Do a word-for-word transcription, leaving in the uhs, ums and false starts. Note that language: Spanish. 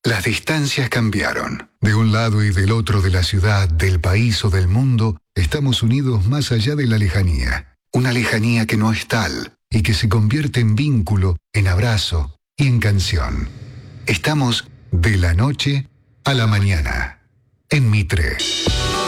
Las distancias cambiaron. De un lado y del otro de la ciudad, del país o del mundo, estamos unidos más allá de la lejanía. Una lejanía que no es tal y que se convierte en vínculo, en abrazo y en canción. Estamos de la noche a la mañana. En Mitre.